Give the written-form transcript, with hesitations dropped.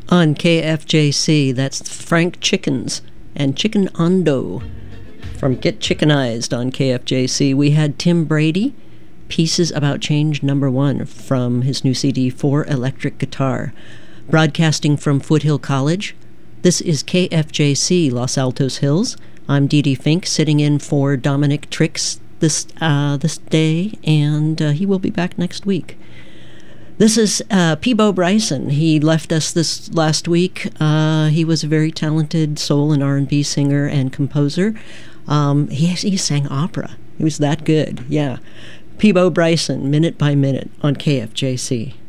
On KFJC, that's Frank Chickens and Chicken Ondo from Get Chickenized on KFJC. We had Tim Brady, Pieces About Change #1 from his new CD, For Electric Guitar. Broadcasting from Foothill College, this is KFJC Los Altos Hills. I'm Dee Dee Fink, sitting in for Dominic Trix this day, and he will be back next week. This is Peabo Bryson. He left us this last week. He was a very talented soul and R&B singer and composer. He sang opera. He was that good, yeah. Peabo Bryson, Minute by Minute on KFJC.